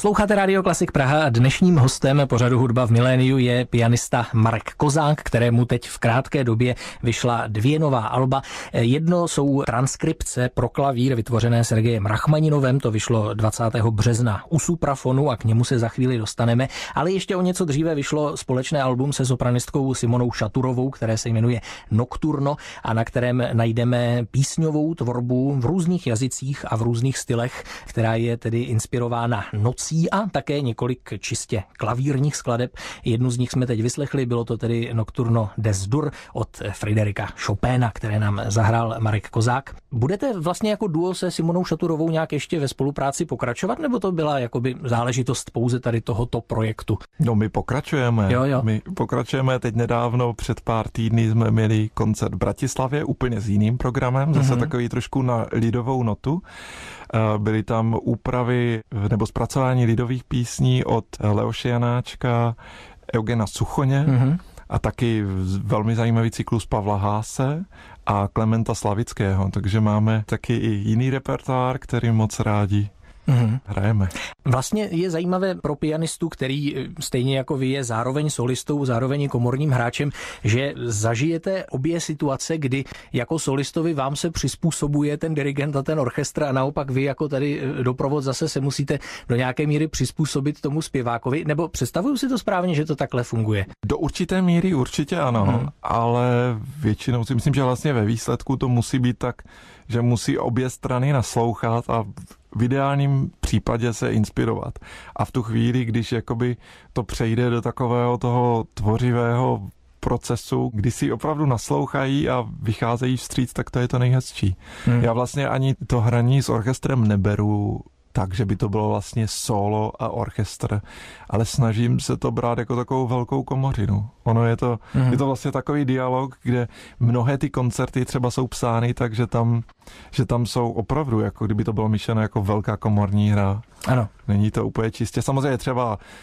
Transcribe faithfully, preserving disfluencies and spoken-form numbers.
Posloucháte Radio Klasik Praha a dnešním hostem pořadu Hudba v miléniu je pianista Marek Kozák, kterému teď v krátké době vyšla dvě nová alba. Jedno jsou transkripce pro klavír vytvořené Sergejem Rachmaninovem, to vyšlo dvacátého března u Suprafonu a k němu se za chvíli dostaneme, ale ještě o něco dříve vyšlo společné album se sopranistkou Simonou Šaturovou, které se jmenuje Nocturno a na kterém najdeme písňovou tvorbu v různých jazycích a v různých stylech, která je tedy inspirována nocí a také několik čistě klavírních skladeb. Jednu z nich jsme teď vyslechli, bylo to tedy Nocturno des Dur od Friderika Chopina, které nám zahrál Marek Kozák. Budete vlastně jako duo se Simonou Šaturovou nějak ještě ve spolupráci pokračovat, nebo to byla jakoby záležitost pouze tady tohoto projektu? No my pokračujeme. Jo, jo. My pokračujeme. Teď nedávno před pár týdny jsme měli koncert v Bratislavě úplně s jiným programem, zase mm-hmm. takový trošku na lidovou notu. Byly tam úpravy nebo zpracování lidových písní od Leoše Janáčka, Eugena Suchoně mm-hmm. a taky velmi zajímavý cyklus Pavla Háse a Klementa Slavického. Takže máme taky i jiný repertoár, který moc rádi Mm-hmm. hrajeme. Vlastně je zajímavé pro pianistu, který stejně jako vy je zároveň solistou, zároveň komorním hráčem, že zažijete obě situace, kdy jako solistovi vám se přizpůsobuje ten dirigent a ten orchestr a naopak vy jako tady doprovod zase se musíte do nějaké míry přizpůsobit tomu zpěvákovi, nebo představuju si to správně, že to takhle funguje? Do určité míry určitě ano, hmm. ale většinou si myslím, že vlastně ve výsledku to musí být tak, že musí obě strany naslouchat a v ideálním případě se inspirovat. A v tu chvíli, když jakoby to přejde do takového toho tvořivého procesu, kdy si opravdu naslouchají a vycházejí vstříc, tak to je to nejhezčí. Hmm. Já vlastně ani to hraní s orchestrem neberu tak, že by to bylo vlastně solo a orchestr, ale snažím se to brát jako takovou velkou komořinu. Ono je to, mm. je to vlastně takový dialog, kde mnohé ty koncerty třeba jsou psány tak, že tam, že tam jsou opravdu, jako kdyby to bylo myšleno jako velká komorní hra. Ano. Není to úplně čistě. Samozřejmě třeba